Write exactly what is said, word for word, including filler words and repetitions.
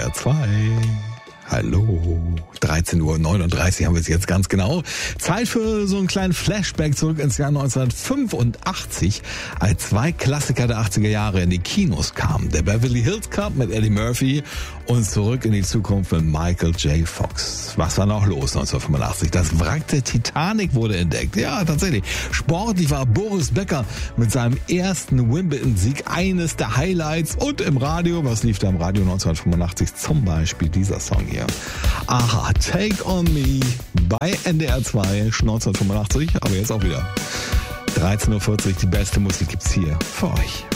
R zwei. Hallo. dreizehn Uhr neununddreißig haben wir es jetzt ganz genau. Zeit für so einen kleinen Flashback zurück ins Jahr neunzehnhundertfünfundachtzig, als zwei Klassiker der achtziger Jahre in die Kinos kamen. Der Beverly Hills Cop mit Eddie Murphy und Zurück in die Zukunft mit Michael J. Fox. Was war noch los neunzehnhundertfünfundachtzig? Das Wrack der Titanic wurde entdeckt. Ja, tatsächlich. Sportlich war Boris Becker mit seinem ersten Wimbledon-Sieg eines der Highlights. Und im Radio, was lief da im Radio neunzehnhundertfünfundachtzig? Zum Beispiel dieser Song hier. Aha, Take on Me bei N D R zwei neunzehnhundertfünfundachtzig, aber jetzt auch wieder dreizehn Uhr vierzig, die beste Musik gibt's hier für euch.